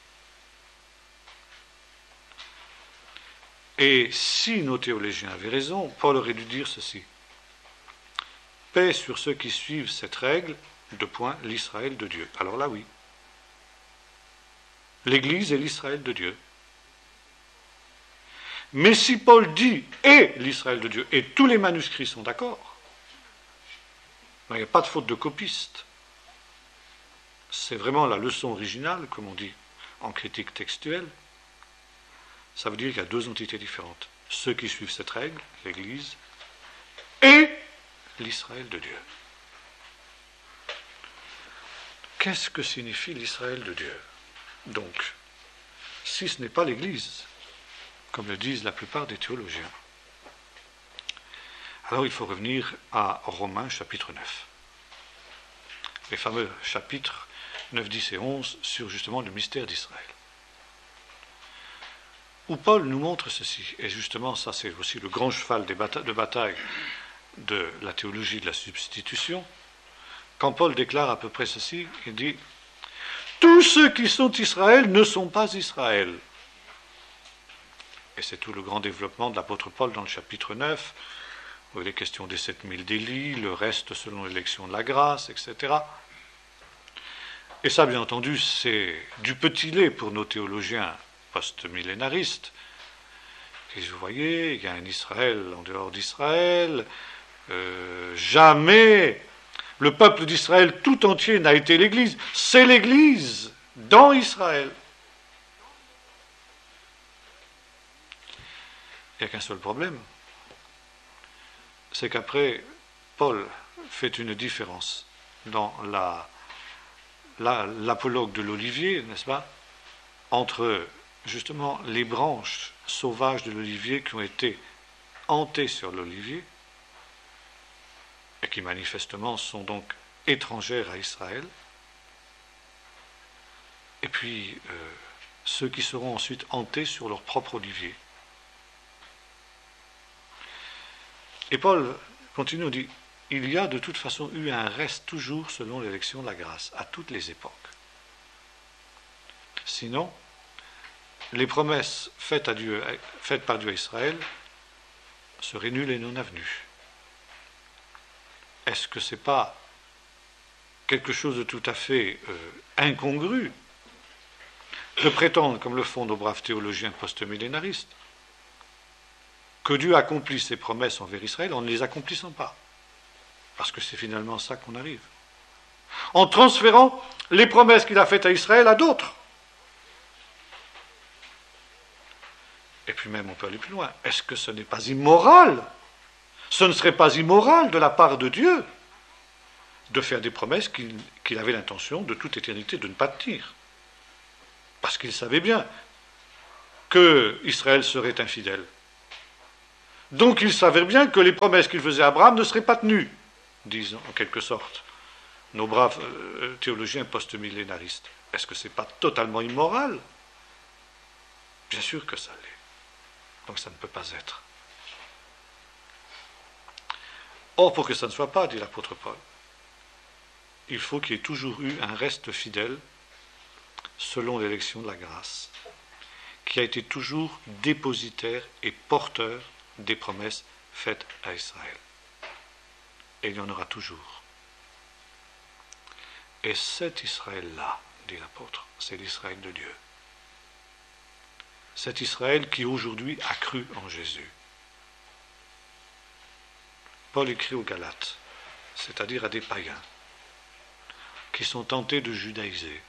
Et si nos théologiens avaient raison, Paul aurait dû dire ceci: paix sur ceux qui suivent cette règle, l'Israël de Dieu. Alors là, oui. L'Église est l'Israël de Dieu. Mais si Paul dit « et l'Israël de Dieu », et tous les manuscrits sont d'accord, il n'y a pas de faute de copiste. C'est vraiment la leçon originale, comme on dit en critique textuelle. Ça veut dire qu'il y a deux entités différentes. Ceux qui suivent cette règle, l'Église, et l'Israël de Dieu. Qu'est-ce que signifie l'Israël de Dieu? Donc, si ce n'est pas l'Église, comme le disent la plupart des théologiens, alors il faut revenir à Romains chapitre 9. Les fameux chapitres 9, 10 et 11 sur justement le mystère d'Israël. Où Paul nous montre ceci, et justement ça c'est aussi le grand cheval de bataille de la théologie de la substitution, quand Paul déclare à peu près ceci, il dit « Tous ceux qui sont Israël ne sont pas Israël ». Et c'est tout le grand développement de l'apôtre Paul dans le chapitre 9, où il est question des 7000 délits, le reste selon l'élection de la grâce, etc. Et ça, bien entendu, c'est du petit lait pour nos théologiens post-millénaristes. Et vous voyez, il y a un Israël en dehors d'Israël. Jamais le peuple d'Israël tout entier n'a été l'Église. C'est l'Église dans Israël. Il n'y a qu'un seul problème. C'est qu'après, Paul fait une différence dans l'apologue de l'olivier, n'est-ce pas, entre justement les branches sauvages de l'olivier qui ont été hantées sur l'olivier et qui manifestement sont donc étrangères à Israël, et puis ceux qui seront ensuite hantés sur leur propre olivier. Et Paul continue, on dit, il y a de toute façon eu un reste toujours selon l'élection de la grâce, à toutes les époques. Sinon, les promesses faites par Dieu à Israël seraient nulles et non avenues. Est-ce que ce n'est pas quelque chose de tout à fait incongru de prétendre, comme le font nos braves théologiens post-millénaristes, que Dieu accomplit ses promesses envers Israël en ne les accomplissant pas? Parce que c'est finalement ça qu'on arrive. En transférant les promesses qu'il a faites à Israël à d'autres. Et puis même on peut aller plus loin. Est-ce que ce n'est pas immoral? Ce ne serait pas immoral de la part de Dieu de faire des promesses qu'il avait l'intention de toute éternité de ne pas tenir. Parce qu'il savait bien que Israël serait infidèle. Donc il savait bien que les promesses qu'il faisait à Abraham ne seraient pas tenues, disent en quelque sorte nos braves théologiens post-millénaristes. Est-ce que ce n'est pas totalement immoral? Bien sûr que ça l'est. Donc ça ne peut pas être. Or, pour que ça ne soit pas, dit l'apôtre Paul, il faut qu'il y ait toujours eu un reste fidèle selon l'élection de la grâce, qui a été toujours dépositaire et porteur des promesses faites à Israël. Et il y en aura toujours. Et cet Israël-là, dit l'apôtre, c'est l'Israël de Dieu. Cet Israël qui aujourd'hui a cru en Jésus. Paul écrit aux Galates, c'est-à-dire à des païens, qui sont tentés de judaïser,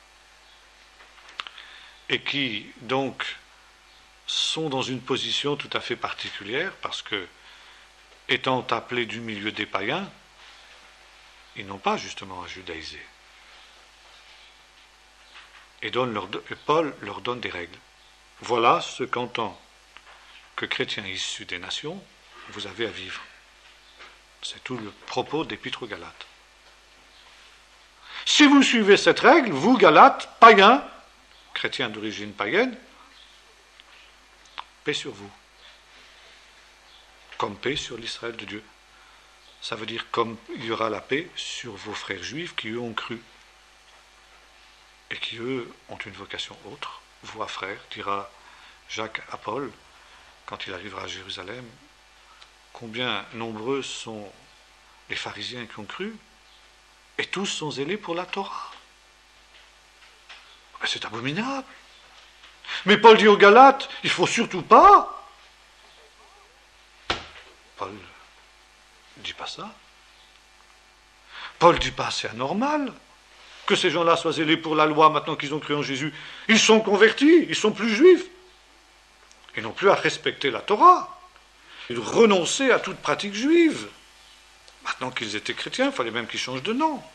et qui, donc, sont dans une position tout à fait particulière, parce que, étant appelés du milieu des païens, ils n'ont pas justement à judaïser. Et Paul leur donne des règles. Voilà ce qu'en tant que chrétiens issus des nations, vous avez à vivre. C'est tout le propos d'Épître aux Galates. Si vous suivez cette règle, vous, Galates, païens, chrétiens d'origine païenne, paix sur vous. Comme paix sur l'Israël de Dieu. Ça veut dire comme il y aura la paix sur vos frères juifs qui, eux, ont cru. Et qui, eux, ont une vocation autre. Voix frère, dira Jacques à Paul, quand il arrivera à Jérusalem, combien nombreux sont les pharisiens qui ont cru, et tous sont zélés pour la Torah. C'est abominable. Mais Paul dit aux Galates, il ne faut surtout pas. Paul ne dit pas ça. Paul ne dit pas c'est anormal que ces gens-là soient zélés pour la loi maintenant qu'ils ont cru en Jésus. Ils sont convertis, ils sont plus juifs. Ils n'ont plus à respecter la Torah. Ils renoncer à toute pratique juive. Maintenant qu'ils étaient chrétiens, il fallait même qu'ils changent de nom.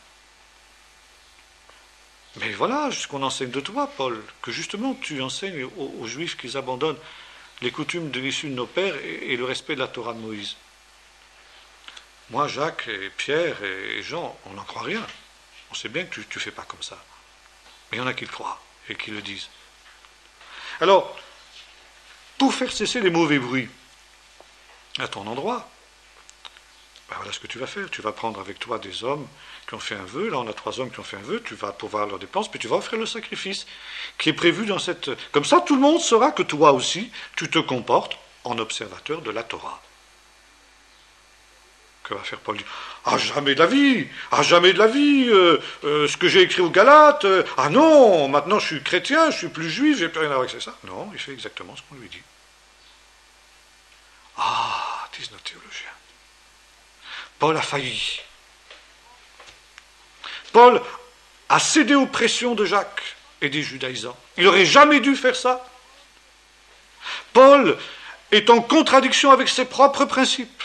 Mais voilà ce qu'on enseigne de toi, Paul, que justement tu enseignes aux Juifs qu'ils abandonnent les coutumes de l'issue de nos pères et le respect de la Torah de Moïse. Moi, Jacques et Pierre et Jean, on n'en croit rien. On sait bien que tu ne fais pas comme ça. Mais il y en a qui le croient et qui le disent. Alors, pour faire cesser les mauvais bruits à ton endroit, ben voilà ce que tu vas faire. Tu vas prendre avec toi des hommes qui ont fait un vœu. Là, on a 3 hommes qui ont fait un vœu. Tu vas pourvoir leurs dépenses, puis tu vas offrir le sacrifice qui est prévu dans cette... Comme ça, tout le monde saura que toi aussi, tu te comportes en observateur de la Torah. Que va faire Paul? Ah, jamais de la vie! Ah, jamais de la vie! Ce que j'ai écrit aux Galates, ah non, maintenant je suis chrétien, je suis plus juif, j'ai plus rien à voir avec ça. Non, il fait exactement ce qu'on lui dit. Ah, disent nos théologiens. Paul a failli. Paul a cédé aux pressions de Jacques et des judaïsants. Il n'aurait jamais dû faire ça. Paul est en contradiction avec ses propres principes.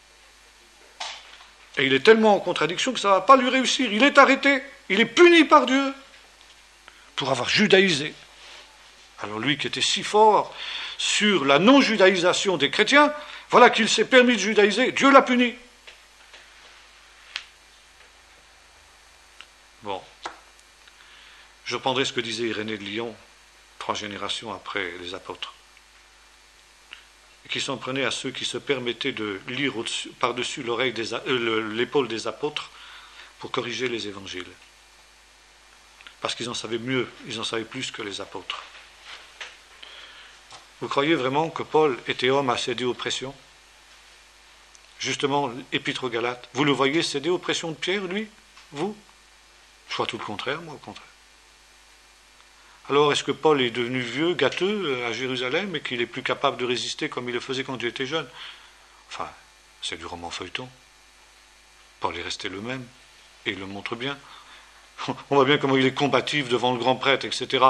Et il est tellement en contradiction que ça ne va pas lui réussir. Il est arrêté, il est puni par Dieu pour avoir judaïsé. Alors lui qui était si fort sur la non-judaïsation des chrétiens, voilà qu'il s'est permis de judaïser, Dieu l'a puni. Bon, je prendrai ce que disait Irénée de Lyon, 3 générations après les apôtres, et qui s'en prenait à ceux qui se permettaient de lire par-dessus l'épaule des apôtres pour corriger les évangiles. Parce qu'ils en savaient mieux, ils en savaient plus que les apôtres. Vous croyez vraiment que Paul était homme à céder aux pressions? Justement, l'Épître aux Galates, vous le voyez céder aux pressions de Pierre, lui? Vous? Je crois tout le contraire, moi, au contraire. Alors, est-ce que Paul est devenu vieux, gâteux à Jérusalem et qu'il est plus capable de résister comme il le faisait quand il était jeune? Enfin, c'est du roman feuilleton. Paul est resté le même, et il le montre bien. On voit bien comment il est combatif devant le grand prêtre, etc.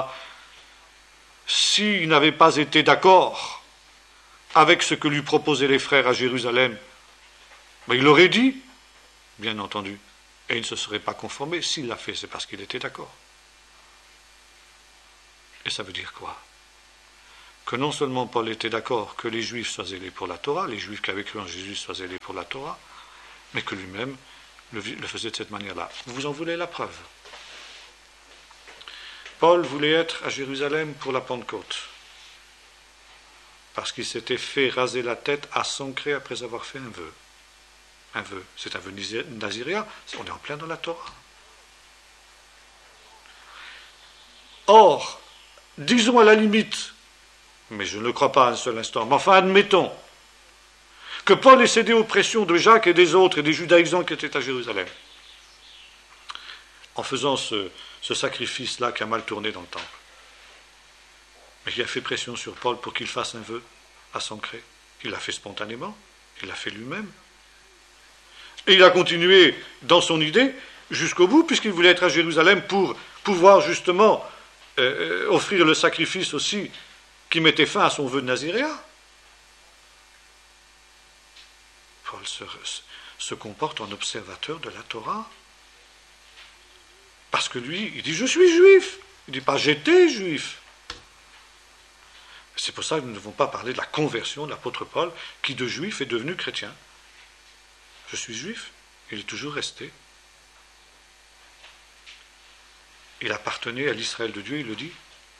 S'il n'avait pas été d'accord avec ce que lui proposaient les frères à Jérusalem, ben il l'aurait dit, bien entendu. Et il ne se serait pas conformé. S'il l'a fait, c'est parce qu'il était d'accord. Et ça veut dire quoi? Que non seulement Paul était d'accord que les Juifs soient zélés pour la Torah, les Juifs qui avaient cru en Jésus soient zélés pour la Torah, mais que lui-même le faisait de cette manière-là. Vous en voulez la preuve? Paul voulait être à Jérusalem pour la Pentecôte, parce qu'il s'était fait raser la tête à Sancré après avoir fait un vœu. Un vœu, c'est un vœu naziréen, on est en plein dans la Torah. Or, disons à la limite, mais je ne le crois pas un seul instant, mais enfin admettons, que Paul ait cédé aux pressions de Jacques et des autres et des judaïsants qui étaient à Jérusalem, en faisant ce sacrifice-là qui a mal tourné dans le temple, mais qui a fait pression sur Paul pour qu'il fasse un vœu à Sancré. Il l'a fait spontanément, il l'a fait lui-même. Et il a continué dans son idée jusqu'au bout, puisqu'il voulait être à Jérusalem pour pouvoir justement offrir le sacrifice aussi qui mettait fin à son vœu de naziréen. Paul se comporte en observateur de la Torah. Parce que lui, il dit « je suis juif ». Il ne dit pas « j'étais juif ». C'est pour ça que nous ne devons pas parler de la conversion de l'apôtre Paul, qui de juif est devenu chrétien. Je suis juif, il est toujours resté. Il appartenait à l'Israël de Dieu, il le dit.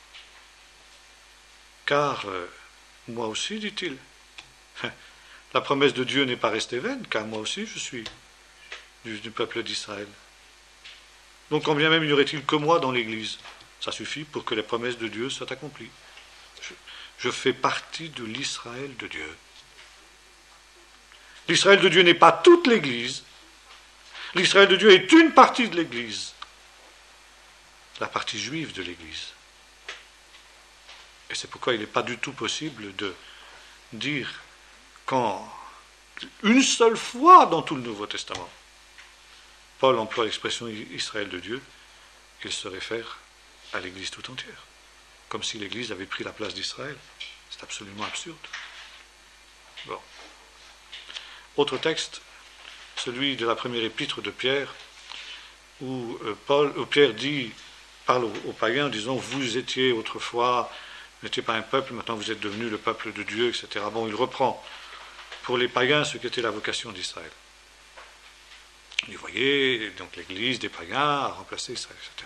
Car moi aussi, dit-il, la promesse de Dieu n'est pas restée vaine, car moi aussi je suis du peuple d'Israël. Donc combien même y aurait-il que moi dans l'Église? Ça suffit pour que les promesses de Dieu soient accomplies. Je fais partie de l'Israël de Dieu. L'Israël de Dieu n'est pas toute l'Église. L'Israël de Dieu est une partie de l'Église. La partie juive de l'Église. Et c'est pourquoi il n'est pas du tout possible de dire qu'en une seule fois dans tout le Nouveau Testament, Paul emploie l'expression Israël de Dieu, il se réfère à l'Église tout entière, comme si l'Église avait pris la place d'Israël. C'est absolument absurde. Bon. Autre texte, celui de la première épître de Pierre, où Pierre parle aux païens en disant « vous étiez autrefois, vous n'étiez pas un peuple, maintenant vous êtes devenus le peuple de Dieu, etc. » Bon, il reprend pour les païens ce qu'était la vocation d'Israël. Vous voyez, donc l'Église des païens a remplacé Israël, etc.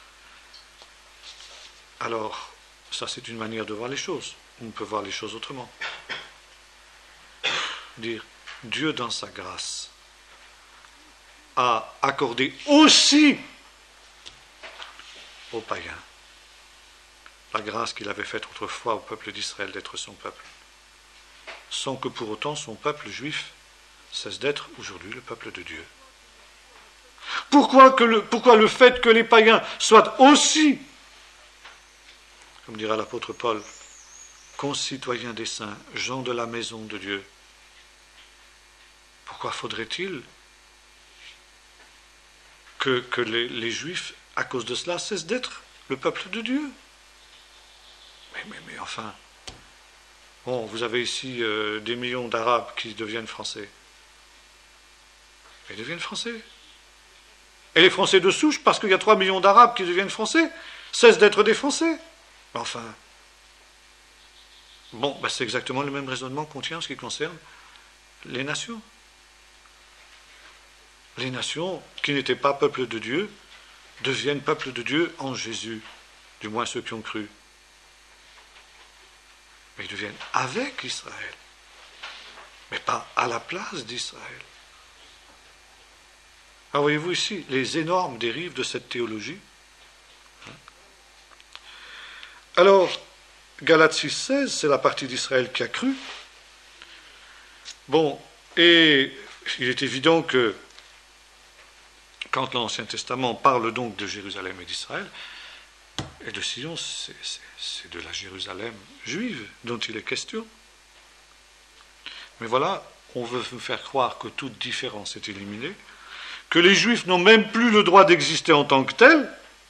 Alors, ça c'est une manière de voir les choses. On peut voir les choses autrement. Dire, Dieu dans sa grâce a accordé aussi aux païens la grâce qu'il avait faite autrefois au peuple d'Israël d'être son peuple, sans que pour autant son peuple juif cesse d'être aujourd'hui le peuple de Dieu. Pourquoi le fait que les païens soient aussi, comme dira l'apôtre Paul, concitoyens des saints, gens de la maison de Dieu, pourquoi faudrait-il que les Juifs, à cause de cela, cessent d'être le peuple de Dieu? Mais enfin, bon, vous avez ici des millions d'Arabes qui deviennent français. Ils deviennent français. Et les Français de souche, parce qu'il y a 3 millions d'Arabes qui deviennent français, cessent d'être des Français. Enfin, bon, c'est exactement le même raisonnement qu'on tient en ce qui concerne les nations. Les nations qui n'étaient pas peuple de Dieu deviennent peuple de Dieu en Jésus, du moins ceux qui ont cru. Mais ils deviennent avec Israël, mais pas à la place d'Israël. Alors voyez-vous ici les énormes dérives de cette théologie. Alors, Galates 6,16, c'est la partie d'Israël qui a cru. Bon, et il est évident que quand l'Ancien Testament parle donc de Jérusalem et d'Israël, et de Sion, c'est de la Jérusalem juive dont il est question. Mais voilà, on veut nous faire croire que toute différence est éliminée, que les Juifs n'ont même plus le droit d'exister en tant que tels,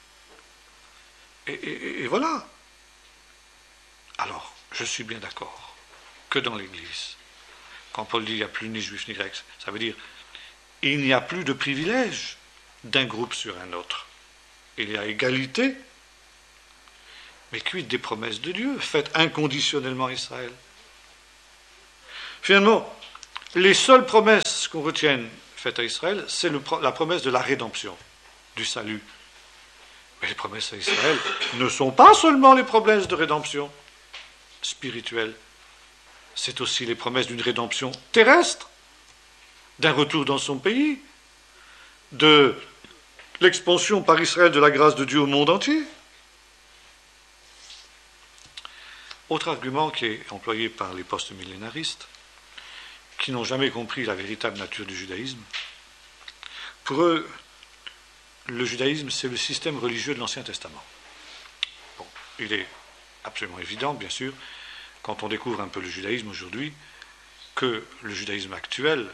et voilà. Alors, je suis bien d'accord que dans l'Église, quand Paul dit il n'y a plus ni Juif ni Grec, ça veut dire il n'y a plus de privilèges d'un groupe sur un autre. Il y a égalité, mais quid des promesses de Dieu faites inconditionnellement à Israël? Finalement, les seules promesses qu'on retienne faites à Israël, c'est la promesse de la rédemption, du salut. Mais les promesses à Israël ne sont pas seulement les promesses de rédemption spirituelle, c'est aussi les promesses d'une rédemption terrestre, d'un retour dans son pays, de l'expansion par Israël de la grâce de Dieu au monde entier. Autre argument qui est employé par les post-millénaristes, qui n'ont jamais compris la véritable nature du judaïsme. Pour eux, le judaïsme, c'est le système religieux de l'Ancien Testament. Bon, il est absolument évident, bien sûr, quand on découvre un peu le judaïsme aujourd'hui, que le judaïsme actuel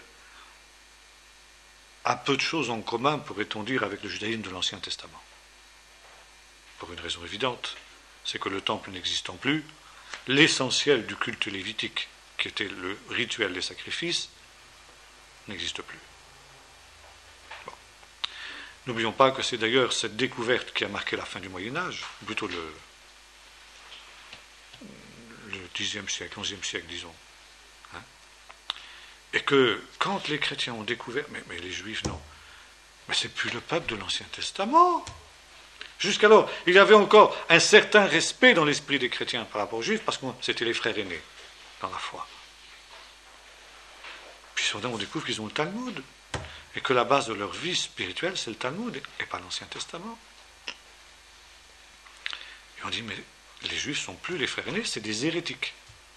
a peu de choses en commun, pourrait-on dire, avec le judaïsme de l'Ancien Testament. Pour une raison évidente, c'est que le temple n'existant plus, l'essentiel du culte lévitique, qui était le rituel des sacrifices, n'existe plus. Bon. N'oublions pas que c'est d'ailleurs cette découverte qui a marqué la fin du Moyen-Âge, ou plutôt le Xe siècle, XIe siècle, disons. Hein? Et que quand les chrétiens ont découvert, mais les Juifs, non, mais c'est plus le peuple de l'Ancien Testament. Jusqu'alors, il y avait encore un certain respect dans l'esprit des chrétiens par rapport aux Juifs, parce que c'était les frères aînés dans la foi. Puis soudain, on découvre qu'ils ont le Talmud, et que la base de leur vie spirituelle, c'est le Talmud, et pas l'Ancien Testament. Et on dit, mais les Juifs ne sont plus les frères aînés, c'est des hérétiques.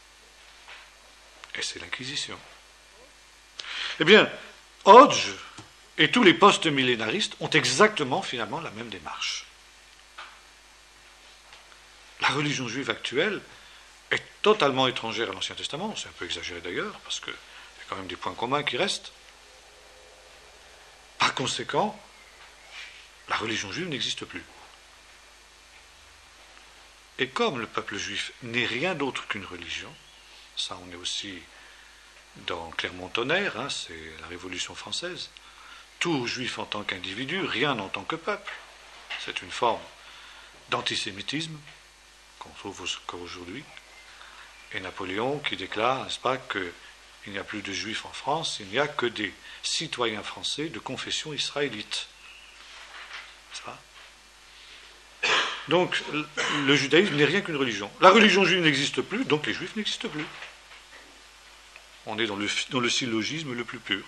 Et c'est l'Inquisition. Eh bien, Hodge et tous les post-millénaristes ont exactement, finalement, la même démarche. La religion juive actuelle est totalement étrangère à l'Ancien Testament, c'est un peu exagéré d'ailleurs, parce qu'il y a quand même des points communs qui restent. Par conséquent, la religion juive n'existe plus. Et comme le peuple juif n'est rien d'autre qu'une religion, ça on est aussi dans Clermont-Tonnerre, hein, c'est la Révolution française, tout juif en tant qu'individu, rien en tant que peuple. C'est une forme d'antisémitisme qu'on trouve encore aujourd'hui. Et Napoléon qui déclare, n'est-ce pas, qu'il n'y a plus de juifs en France, il n'y a que des citoyens français de confession israélite. N'est-ce pas ? Donc, le judaïsme n'est rien qu'une religion. La religion juive n'existe plus, donc les juifs n'existent plus. On est dans le syllogisme le plus pur.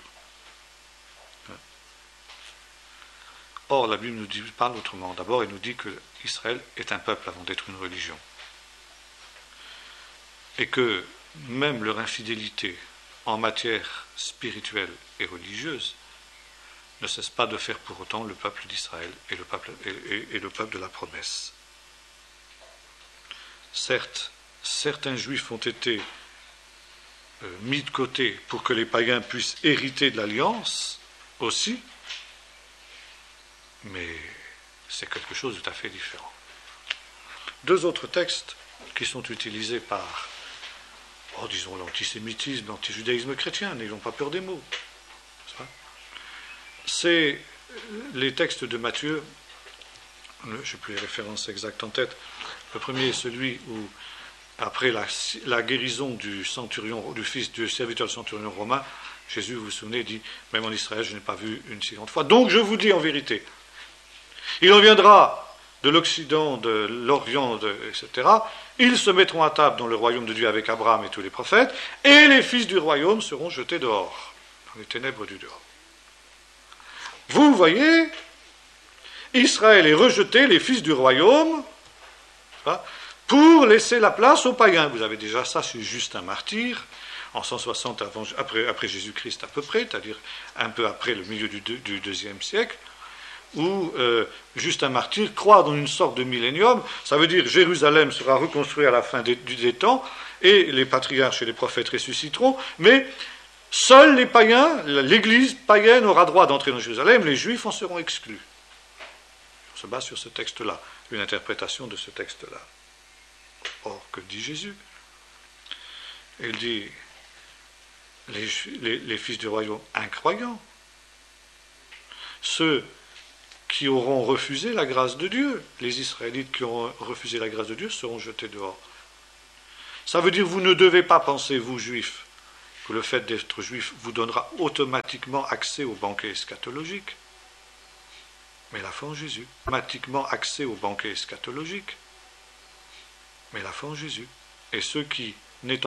Or, la Bible nous parle autrement. D'abord, elle nous dit que Israël est un peuple avant d'être une religion. Et que même leur infidélité en matière spirituelle et religieuse ne cesse pas de faire pour autant le peuple d'Israël et le peuple de la promesse. Certes, certains juifs ont été mis de côté pour que les païens puissent hériter de l'alliance aussi, mais c'est quelque chose de tout à fait différent. Deux autres textes qui sont utilisés par, disons, l'antisémitisme, l'antijudaïsme chrétien, n'ayons pas peur des mots. C'est les textes de Matthieu, je n'ai plus les références exactes en tête. Le premier est celui où, après la guérison du centurion, du fils du serviteur du centurion romain, Jésus, vous vous souvenez, dit, même en Israël, je n'ai pas vu une si grande foi. Donc je vous dis en vérité, il en viendra de l'Occident, de l'Orient, etc. Ils se mettront à table dans le royaume de Dieu avec Abraham et tous les prophètes, et les fils du royaume seront jetés dehors, dans les ténèbres du dehors. Vous voyez, Israël est rejeté, les fils du royaume, pour laisser la place aux païens. Vous avez déjà ça sur Justin Martyr, en 160 après Jésus-Christ à peu près, c'est-à-dire un peu après le milieu du IIe siècle, où Justin Martyr croit dans une sorte de millénium. Ça veut dire que Jérusalem sera reconstruit à la fin des temps, et les patriarches et les prophètes ressusciteront, mais seuls les païens, l'église païenne aura droit d'entrer dans Jérusalem, les juifs en seront exclus. On se base sur ce texte-là, une interprétation de ce texte-là. Or, que dit Jésus ? Il dit, les fils du royaume incroyants, ceux qui auront refusé la grâce de Dieu. Les Israélites qui auront refusé la grâce de Dieu seront jetés dehors. Ça veut dire que vous ne devez pas penser, vous juifs, que le fait d'être juif vous donnera automatiquement accès au banquet eschatologique. Mais la foi en Jésus. Automatiquement accès au banquet eschatologique. Mais la foi en Jésus. Et ceux qui, n'étant